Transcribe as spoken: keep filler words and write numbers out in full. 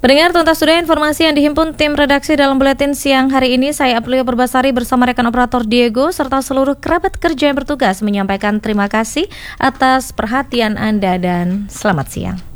Pendengar, tuntas sudah informasi yang dihimpun tim redaksi dalam buletin siang hari ini. Saya Aplia Perbasari bersama rekan operator Diego serta seluruh kerabat kerja yang bertugas menyampaikan terima kasih atas perhatian Anda dan selamat siang.